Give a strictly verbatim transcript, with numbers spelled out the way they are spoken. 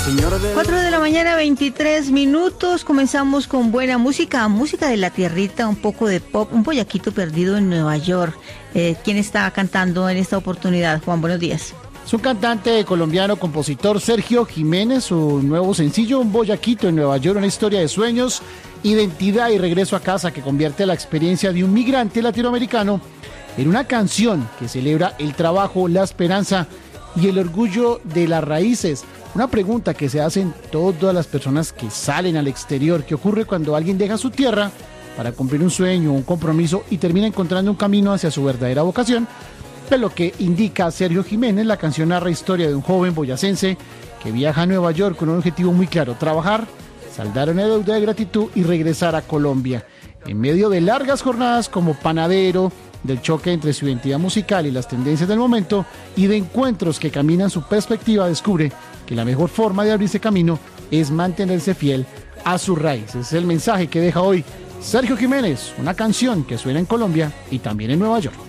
cuatro de la mañana, veintitrés minutos. Comenzamos con buena música, música de la tierrita, un poco de pop, un boyaquito perdido en Nueva York. Eh, ¿Quién está cantando en esta oportunidad? Juan, buenos días. Es un cantante colombiano, compositor Sergio Jiménez, su nuevo sencillo, Un Boyaquito en Nueva York, una historia de sueños, identidad y regreso a casa que convierte la experiencia de un migrante latinoamericano en una canción que celebra el trabajo, la esperanza y el orgullo de las raíces. Una pregunta que se hacen todas las personas que salen al exterior: ¿qué ocurre cuando alguien deja su tierra para cumplir un sueño, un compromiso y termina encontrando un camino hacia su verdadera vocación? De lo que indica Sergio Jiménez, la canción narra historia de un joven boyacense que viaja a Nueva York con un objetivo muy claro: trabajar, saldar una deuda de gratitud y regresar a Colombia. En medio de largas jornadas como panadero, del choque entre su identidad musical y las tendencias del momento y de encuentros que caminan su perspectiva, descubre que la mejor forma de abrirse camino es mantenerse fiel a sus raíces. Ese es el mensaje que deja hoy Sergio Jiménez, una canción que suena en Colombia y también en Nueva York.